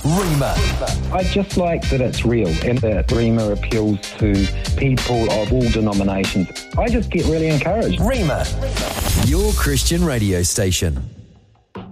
Rima. I just like that it's real and that Rima appeals to people of all denominations. I just get really encouraged. Rima, your Christian radio station.